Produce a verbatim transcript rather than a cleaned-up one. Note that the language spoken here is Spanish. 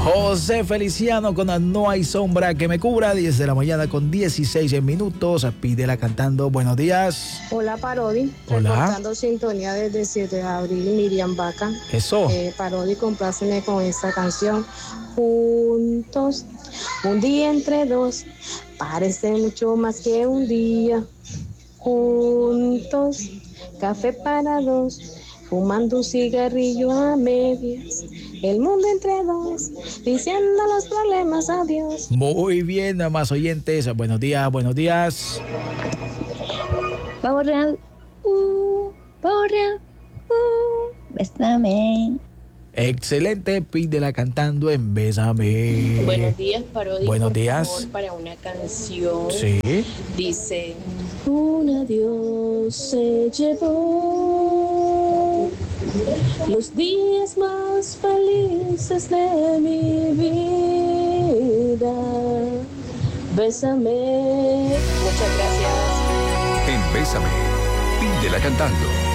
José Feliciano con No hay sombra que me cubra, diez de la mañana con dieciséis minutos. Pídela cantando. Buenos días. Hola, Parodi. Hola. Reportando sintonía desde siete de abril, Miriam Vaca. Eso. Eh, Parodi, compláceme con esta canción. Juntos, un día entre dos, parece mucho más que un día. Juntos, café para dos, fumando un cigarrillo a medias. El mundo entre dos, diciendo los problemas a Dios. Muy bien, más oyentes. Buenos días, buenos días. Pavo real, uh, pavo real, uh, bésame. Excelente, pídela cantando en Bésame. Buenos días, Parodi. Buenos por días. favor, para una canción. Sí. Dice: un adiós se llevó los días más felices de mi vida. Bésame. Muchas gracias. En Bésame, pídela cantando.